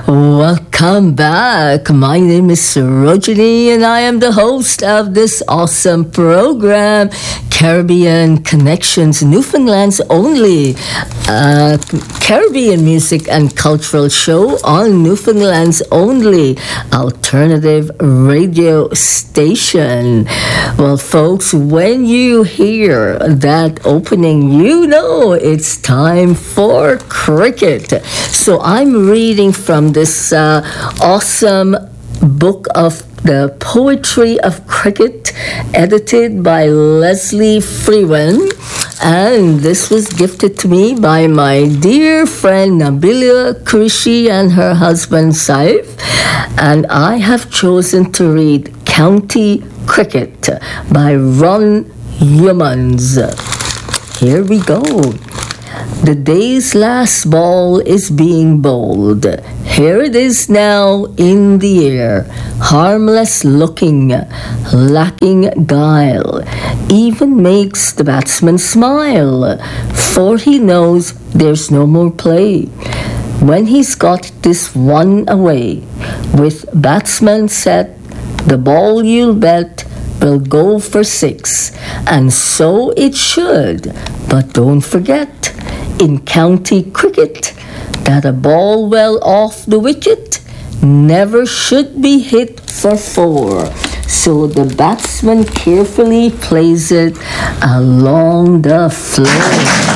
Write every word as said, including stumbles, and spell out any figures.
Welcome back. My name is Sarojini and I am the host of this awesome program, Caribbean Connections, Newfoundland's only uh, Caribbean music and cultural show on Newfoundland's only alternative radio station. Well, folks, when you hear that opening, you know it's time for cricket. So I'm reading from this uh, awesome book of the Poetry of Cricket, edited by Leslie Freeman. And this was gifted to me by my dear friend Nabila Kurishi and her husband Saif. And I have chosen to read County Cricket by Ron Youmans. Here we go. The day's last ball is being bowled. Here it is now in the air, harmless looking, lacking guile, even makes the batsman smile, for he knows there's no more play. When he's got this one away, with batsman set, the ball you'll bet will go for six, and so it should. But don't forget, in county cricket, that a ball well off the wicket never should be hit for four. So the batsman carefully plays it along the floor.